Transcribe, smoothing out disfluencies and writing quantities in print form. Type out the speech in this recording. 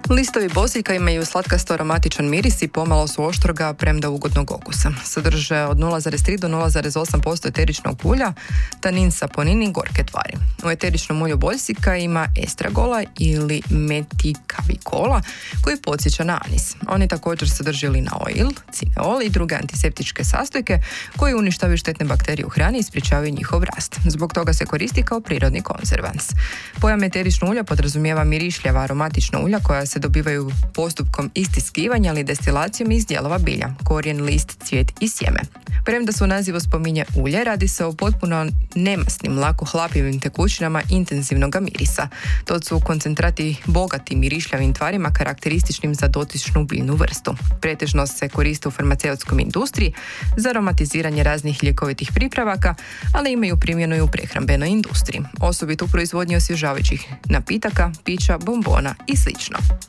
Listovi bosiljka imaju slatkasto aromatičan miris i pomalo su oštroga, premda ugodnog okusa. Sadrže od 0,3 do 0,8% eteričnog ulja, tanin, saponin i gorke tvari. U eteričnom ulju bosiljka ima estragola ili metikavikola koji podsjeća na anis. Oni također sadrže linaoil, cineol i druge antiseptičke sastojke koji uništavaju štetne bakterije u hrani i sprječavaju njihov rast. Zbog toga se koristi kao prirodni konzervans. Pojam eterično ulje podrazumijeva mirišljava aromatična ulja koja se dobivaju postupkom istiskivanja ili destilacijom iz dijelova bilja, korijen, list, cvijet i sjeme. Premda se u nazivu spominje ulje, radi se o potpuno nemasnim, lako hlapljivim tekućinama intenzivnog mirisa. To su koncentrati bogati mirišljavim tvarima karakterističnim za dotičnu biljnu vrstu. Pretežno se koriste u farmaceutskoj industriji za aromatiziranje raznih ljekovitih pripravaka, ali imaju primjenu i u prehrambenoj industriji, osobito u proizvodnji osvježavajućih napitaka, pića, bombona i sl.